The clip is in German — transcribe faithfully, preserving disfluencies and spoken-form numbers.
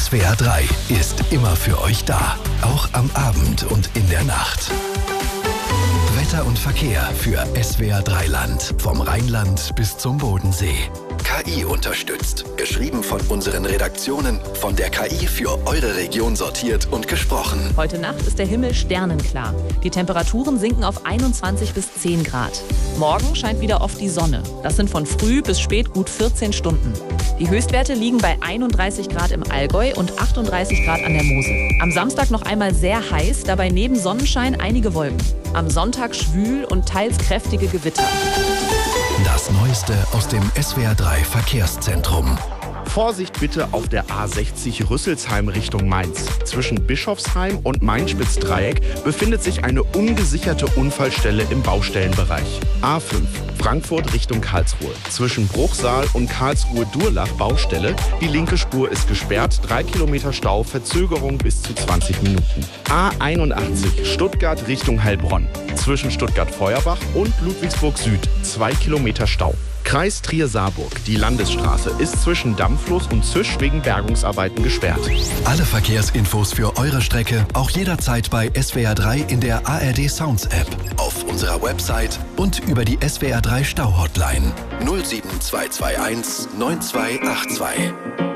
S W R drei ist immer für euch da. Auch am Abend und in der Nacht. Wetter und Verkehr für S W R drei Land. Vom Rheinland bis zum Bodensee. K I unterstützt. Geschrieben von unseren Redaktionen. Von der K I für eure Region sortiert und gesprochen. Heute Nacht ist der Himmel sternenklar. Die Temperaturen sinken auf einundzwanzig bis zehn Grad. Morgen scheint wieder oft die Sonne. Das sind von früh bis spät gut vierzehn Stunden. Die Höchstwerte liegen bei einunddreißig Grad im Allgäu und achtunddreißig Grad an der Mosel. Am Samstag noch einmal sehr heiß, dabei neben Sonnenschein einige Wolken. Am Sonntag schwül und teils kräftige Gewitter. Das Neueste aus dem S W R drei Verkehrszentrum. Vorsicht bitte auf der A sechzig Rüsselsheim Richtung Mainz. Zwischen Bischofsheim und Main-Spitz-Dreieck befindet sich eine ungesicherte Unfallstelle im Baustellenbereich. A fünf Frankfurt Richtung Karlsruhe. Zwischen Bruchsal und Karlsruhe-Durlach Baustelle. Die linke Spur ist gesperrt. Drei Kilometer Stau, Verzögerung bis zu zwanzig Minuten. A einundachtzig Stuttgart Richtung Heilbronn. Zwischen Stuttgart-Feuerbach und Ludwigsburg Süd. Zwei Kilometer Stau. Kreis Trier-Saarburg. Die Landesstraße ist zwischen Dammfluss und Zisch wegen Bergungsarbeiten gesperrt. Alle Verkehrsinfos für eure Strecke auch jederzeit bei S W R drei in der A R D Sounds App, auf unserer Website und über die S W R drei Stau-Hotline null sieben zwei zwei eins neun zwei acht zwei.